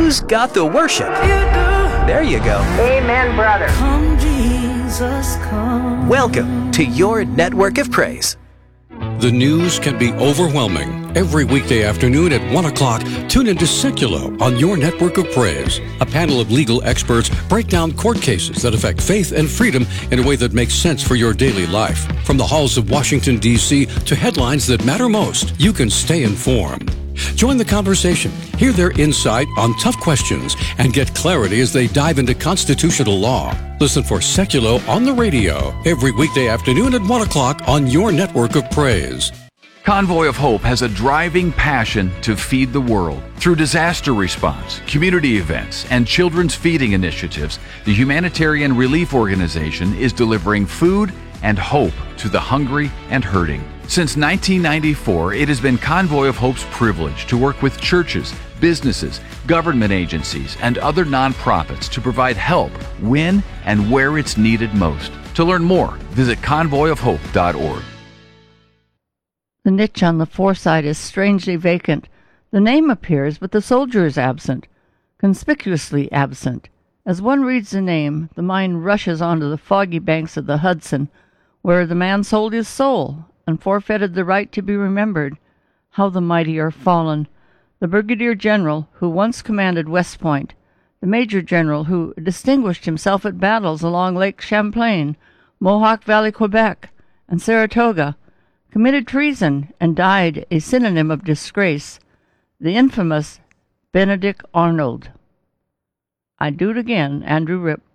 Who's got the worship? There you go. Amen, brother. Come, Jesus, come. Welcome to your network of praise. The news can be overwhelming. Every weekday afternoon at 1 o'clock, tune into Seculo on your network of praise. A panel of legal experts break down court cases that affect faith and freedom in a way that makes sense for your daily life. From the halls of Washington, D.C. to headlines that matter most, you can stay informed. Join the conversation, hear their insight on tough questions, and get clarity as they dive into constitutional law. Listen for Seculo on the radio every weekday afternoon at 1 o'clock on your network of praise. Convoy of Hope has a driving passion to feed the world. Through disaster response, community events, and children's feeding initiatives, the humanitarian relief organization is delivering food and hope to the hungry and hurting. Since 1994, it has been Convoy of Hope's privilege to work with churches, businesses, government agencies, and other nonprofits to provide help when and where it's needed most. To learn more, visit convoyofhope.org. The niche on the foresight is strangely vacant. The name appears, but the soldier is absent, conspicuously absent. As one reads the name, the mind rushes onto the foggy banks of the Hudson, where the man sold his soul and forfeited the right to be remembered. How the mighty are fallen! The brigadier general who once commanded West Point, the major general who distinguished himself at battles along Lake Champlain, Mohawk Valley, Quebec, and Saratoga, committed treason and died a synonym of disgrace, the infamous Benedict Arnold. I do it again, Andrew Ripp.